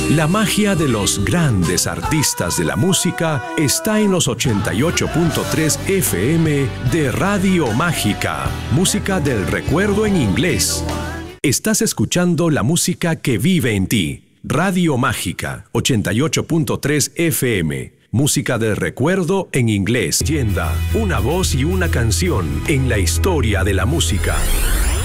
La magia de los grandes artistas de la música está en los 88.3 FM de Radio Mágica, música del recuerdo en inglés. Estás escuchando la música que vive en ti. Radio Mágica, 88.3 FM, música del recuerdo en inglés. Leyenda, una voz y una canción en la historia de la música.